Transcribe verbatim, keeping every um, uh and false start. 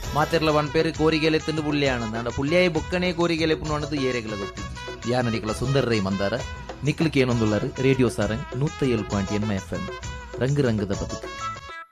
ಮಾತೆರ್ಲ ಒಂದ್ ಪೇರು ಕೋರಿಗೆಲೆ ತಿಂದು ಪುಳ್ಳಿಯಾನಂದ ಅಂಡ ಪುಳ್ಳಿಯಾಯಿ ಬೊಕ್ಕನೆ ಕೋರಿಗೆಲೆ ಪುಣ್ಣದು ಏರೆಗಳ ಗೊತ್ತಿ ಯಾನಡಿಕಲ ಸುಂದರ ರೈ ಮಂದಾರ ನಿಕ್ಲಿಕ್ಕೆ ಏನೊಂದುಳ್ಳರು ರೇಡಿಯೋ ಸಾರಂಗ್ ನೂತ್ತ ಏಳು ಪಾಯಿಂಟ್ ಎನ್ಮ ಎಫ್ ಎಂ ರಂಗು ರಂಗದ ಬದುಕು.